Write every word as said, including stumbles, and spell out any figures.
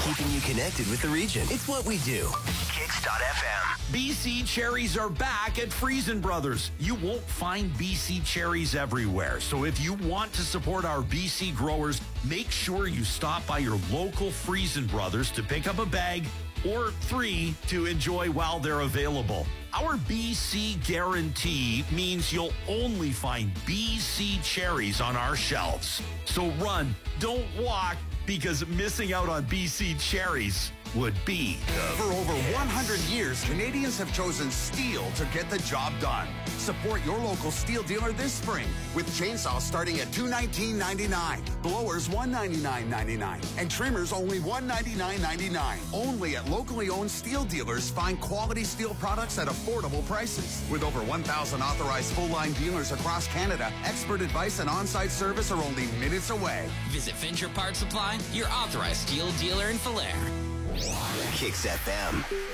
keeping you connected with the region. It's what we do. Kicks dot F M. B C cherries are back at Friesen Brothers. You won't find B C cherries everywhere. So if you want to support our B C growers, make sure you stop by your local Friesen Brothers to pick up a bag or three to enjoy while they're available. Our B C guarantee means you'll only find B C cherries on our shelves. So run, don't walk, because missing out on B C cherries would be. For over one hundred years, Canadians have chosen steel to get the job done. Support your local steel dealer this spring with chainsaws starting at two hundred nineteen dollars and ninety-nine cents, blowers one hundred ninety-nine dollars and ninety-nine cents, and trimmers only one hundred ninety-nine dollars and ninety-nine cents. Only at locally owned steel dealers find quality steel products at affordable prices. With over one thousand authorized full-line dealers across Canada, expert advice and on-site service are only minutes away. Visit Fincher Part Supply, your authorized steel dealer in Falher. Kicks F M.